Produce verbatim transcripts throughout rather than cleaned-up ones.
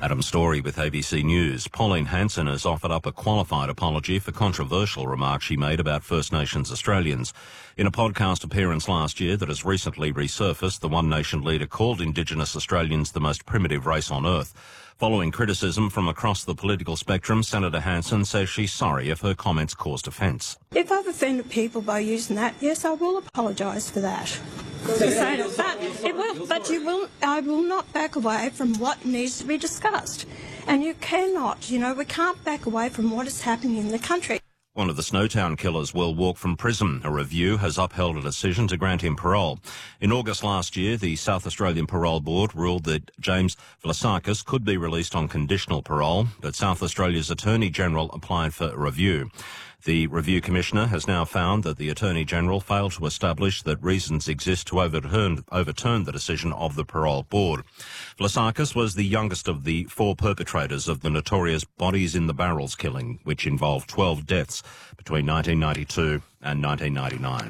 Adam Story with A B C News. Pauline Hanson has offered up a qualified apology for controversial remarks she made about First Nations Australians. In a podcast appearance last year that has recently resurfaced, the One Nation leader called Indigenous Australians the most primitive race on earth. Following criticism from across the political spectrum, Senator Hanson says she's sorry if her comments caused offence. If I've offended people by using that, yes, I will apologise for that. But, it will, but you will, I will not back away from what needs to be discussed. And you cannot, you know, we can't back away from what is happening in the country. One of the Snowtown killers will walk from prison. A review has upheld a decision to grant him parole. In August last year, the South Australian Parole Board ruled that James Vlasakis could be released on conditional parole, but South Australia's Attorney-General applied for a review. The Review Commissioner has now found that the Attorney-General failed to establish that reasons exist to overturn, overturn the decision of the Parole Board. Vlasakis was the youngest of the four perpetrators of the notorious Bodies in the Barrels killing, which involved twelve deaths between nineteen ninety-two and nineteen ninety-nine.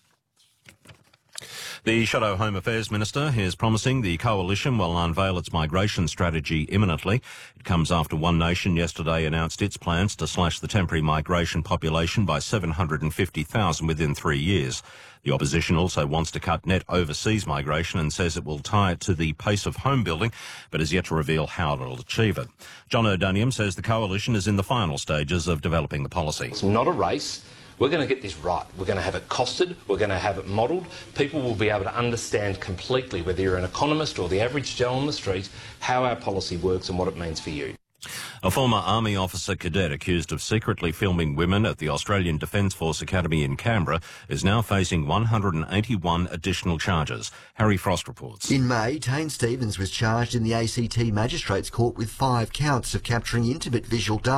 The Shadow Home Affairs Minister is promising the Coalition will unveil its migration strategy imminently. It comes after One Nation yesterday announced its plans to slash the temporary migration population by seven hundred fifty thousand within three years. The opposition also wants to cut net overseas migration and says it will tie it to the pace of home building, but is yet to reveal how it will achieve it. John O'Daniam says the Coalition is in the final stages of developing the policy. It's not a race. We're going to get this right. We're going to have it costed. We're going to have it modelled. People will be able to understand completely, whether you're an economist or the average Joe on the street, how our policy works and what it means for you. A former Army officer cadet accused of secretly filming women at the Australian Defence Force Academy in Canberra is now facing one hundred eighty-one additional charges. Harry Frost reports. In May, Tane Stevens was charged in the A C T Magistrates Court with five counts of capturing intimate visual data